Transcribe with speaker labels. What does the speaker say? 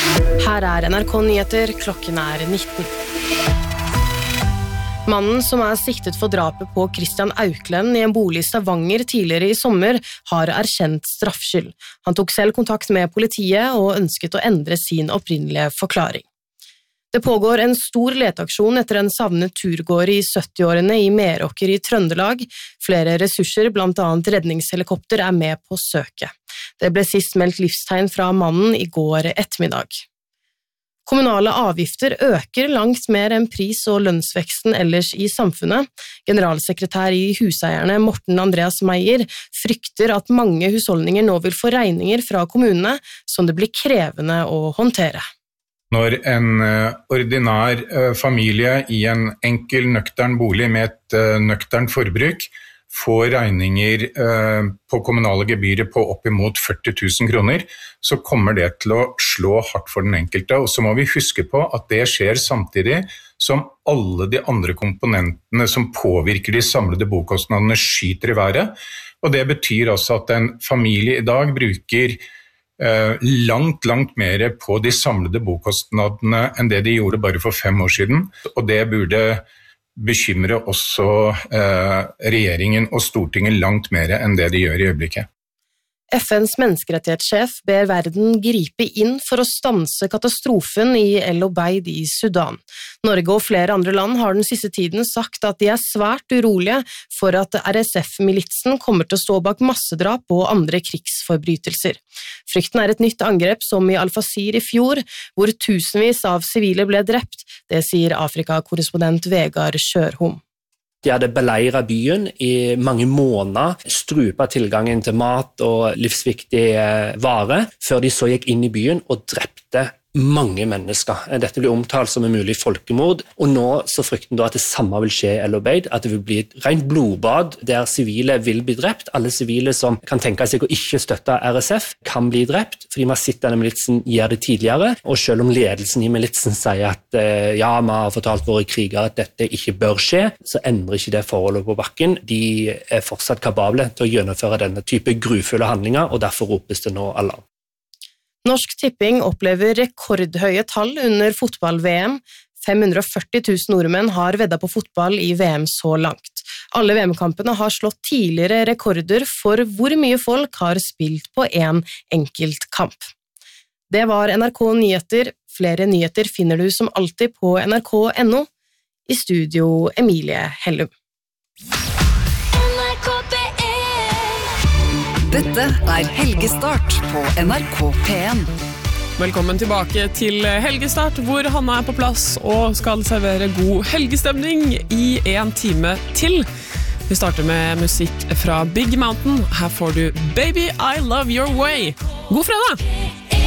Speaker 1: Her NRK Nyheter, klokken 19. Mannen som siktet for drapet på Christian Auklend i en bolig i Stavanger tidligere i sommer, har erkjent straffskyld. Han tok selv kontakt med politiet og ønsket å endre sin opprinnelige forklaring. Det pågår en stor leteaksjon etter en savnet turgåer i 70-årene i Meråker i Trøndelag. Flere ressurser, blant annet redningshelikopter, med på søket. Det ble sist meldt livstegn fra mannen i går ettermiddag. Kommunale avgifter øker langt mer enn pris- og lønnsveksten ellers i samfunnet. Generalsekretær i Huseierne, Morten Andreas Meyer, frykter at mange husholdninger nå vil få regninger fra kommunene som det blir krevende å håndtere.
Speaker 2: Når en ordinær familie i en enkel, nøktern bolig med et nøkternt forbruk får regninger på kommunale gebyrer på opp imot 40 000 kroner, så kommer det til å slå hardt for den enkelte. Og så må vi huske på at det skjer samtidig som alle de andre komponentene som påvirker de samlede bokostnadene skyter i været. Og det betyr altså at en familie i dag bruker langt mer på de samlede bokostnadene enn det de gjorde bare for 5 år siden. Og det burde bekymre også regjeringen og Stortinget langt mer enn det de gjør i øyeblikket.
Speaker 1: FNs menneskerettighetssjef ber verden gripe inn for å stanse katastrofen i El Obeid i Sudan. Norge og flere andre land har den siste tiden sagt at de svært urolige for at RSF-militsen kommer til å stå bak massedrap og andre krigsforbrytelser. Frykten et nytt angrep som i Al-Fasir i fjor, hvor tusenvis av sivile ble drept. Det sier Afrika-korrespondent Vegard Sjørholm.
Speaker 3: De hadde beleiret byen i mange måneder, strupet tilgangen til mat og livsviktige varer, før de så gikk inn i byen og drepte mange mennesker. Dette blir omtalt som en mulig folkemord, og nå så frykter at det samme vil skje i El Obeid, at det vil bli et rent blodbad der sivile vil bli drept. Alle sivile som kan tenke seg å ikke støtte RSF kan bli drept, fordi man sitter denne militsen gjør det tidligere, og selv om ledelsen i militsen sier at ja, vi har fortalt våre krigere at dette ikke bør skje, så endrer ikke det forholdet på bakken. De fortsatt kapable til å gjennomføre denne type grufulle handlinger, og derfor ropes det nå alarm.
Speaker 1: Norsk Tipping opplever rekordhøye tall under fotball-VM. 540 000 nordmenn har veddet på fotball i VM så langt. Alle VM-kampene har slått tidligere rekorder for hvor mye folk har spilt på en enkelt kamp. Det var NRK Nyheter. Flere nyheter finner du som alltid på nrk.no. I studio Emilie Hellum.
Speaker 4: Dette Helgestart på NRK P1.
Speaker 5: Velkommen tilbake til Helgestart, hvor Hanna på plass og skal servere god helgestemning i 1 time til. Vi starter med musikk fra Big Mountain. Her får du Baby, I Love Your Way. God fredag!